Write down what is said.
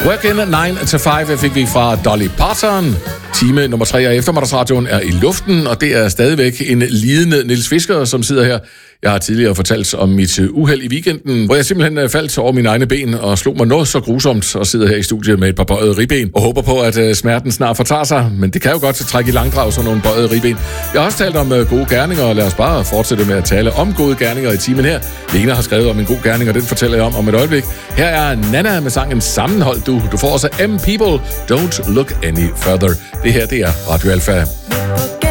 Working 9 to 5 fik vi fra Dolly Parton. Time nummer 3 af eftermiddagsradioen er i luften, og det er stadigvæk en lidende Niels Fisker, som sidder her. Jeg har tidligere fortalt om mit uheld i weekenden, hvor jeg simpelthen faldt over mine egne ben og slog mig noget så grusomt og sidder her i studiet med et par bøjede ribben og håber på, at smerten snart fortager sig. Men det kan jo godt trække i langdrag sådan nogle bøjede ribben. Jeg har også talt om gode gerninger, og lad os bare fortsætte med at tale om gode gerninger i timen her. Lena har skrevet om en god gerning, og den fortæller jeg om et øjeblik. Her er Nana med sangen Sammenhold. Du får også M People, Don't Look Any Further. Det her, det er Radio Alpha.